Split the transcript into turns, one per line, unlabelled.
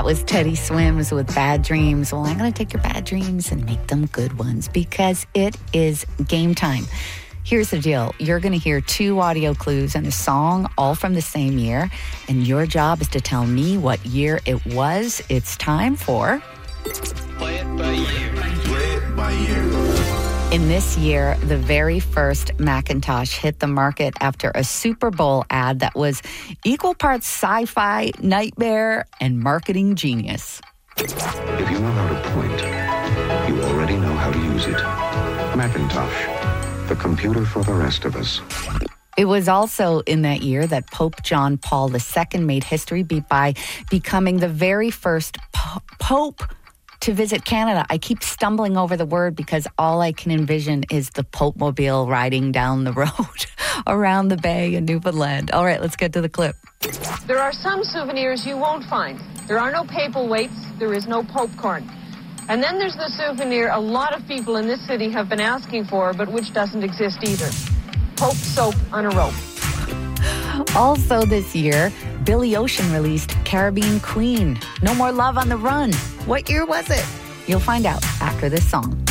That was Teddy Swims with Bad Dreams. Well, I'm going to take your bad dreams and make them good ones because it is game time. Here's the deal. You're going to hear 2 audio clues and a song all from the same year. And your job is to tell me what year it was. It's time for...
Play it by ear. Play it by ear.
In this year, the very first Macintosh hit the market after a Super Bowl ad that was equal parts sci-fi, nightmare, and marketing genius.
If you know how to point, you already know how to use it. Macintosh, the computer for the rest of us.
It was also in that year that Pope John Paul II made history by becoming the very first Pope to visit Canada. I keep stumbling over the word because all I can envision is the Pope Mobile riding down the road around the bay in Newfoundland. All right, let's get to the clip.
There are some souvenirs you won't find. There are no paperweights. There is no popcorn. And then there's the souvenir a lot of people in this city have been asking for, but which doesn't exist either. Pope soap on a rope.
Also this year, Billy Ocean released Caribbean Queen. No More Love on the Run. What year was it? You'll find out after this song.